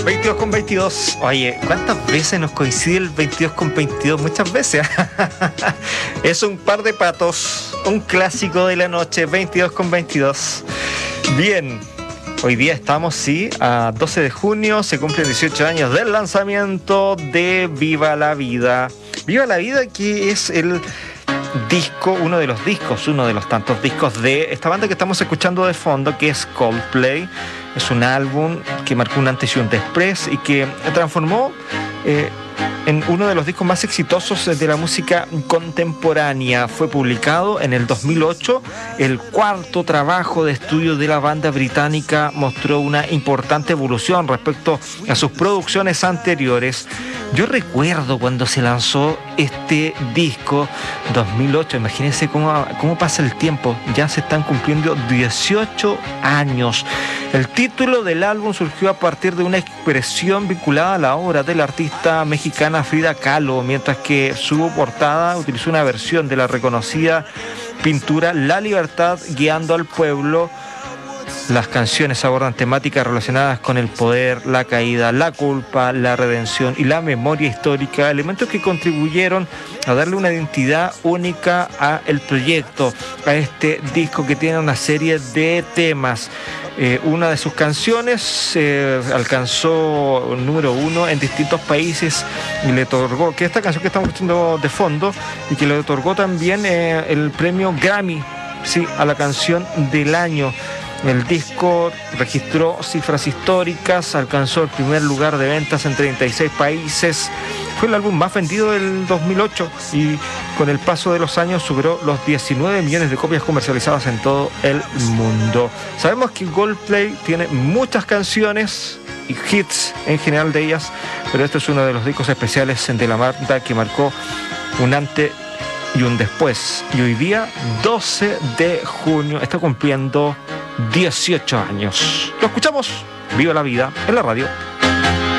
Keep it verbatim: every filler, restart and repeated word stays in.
veintidós con veintidós. Oye, ¿cuántas veces nos coincide el veintidós con veintidós? Muchas veces. Es un par de patos, un clásico de la noche, veintidós con veintidós. Bien, hoy día estamos, sí, a doce de junio, se cumplen dieciocho años del lanzamiento de Viva la Vida. Viva la Vida, que es el disco, uno de los discos, uno de los tantos discos de esta banda que estamos escuchando de fondo, que es Coldplay. Es un álbum que marcó un antes y un después y que transformó eh, en uno de los discos más exitosos de la música contemporánea. Fue publicado en el dos mil ocho. El cuarto trabajo de estudio de la banda británica mostró una importante evolución respecto a sus producciones anteriores. Yo recuerdo cuando se lanzó este disco, dos mil ocho, imagínense cómo, cómo pasa el tiempo, ya se están cumpliendo dieciocho años. El título del álbum surgió a partir de una expresión vinculada a la obra de la artista mexicana Frida Kahlo, mientras que su portada utilizó una versión de la reconocida pintura La Libertad guiando al pueblo. Las canciones abordan temáticas relacionadas con el poder, la caída, la culpa, la redención y la memoria histórica, elementos que contribuyeron a darle una identidad única a el proyecto, a este disco que tiene una serie de temas. Eh, una de sus canciones eh, alcanzó número uno en distintos países y le otorgó, que esta canción que estamos escuchando de fondo, y que le otorgó también eh, el premio Grammy, sí, a la canción del año. El disco registró cifras históricas, alcanzó el primer lugar de ventas en treinta y seis países. Fue el álbum más vendido del dos mil ocho y con el paso de los años superó los diecinueve millones de copias comercializadas en todo el mundo. Sabemos que Coldplay tiene muchas canciones y hits en general de ellas, pero este es uno de los discos especiales de la banda que marcó un antes y un después. Y hoy día, doce de junio, está cumpliendo dieciocho años. Lo escuchamos, Viva la Vida, en la radio.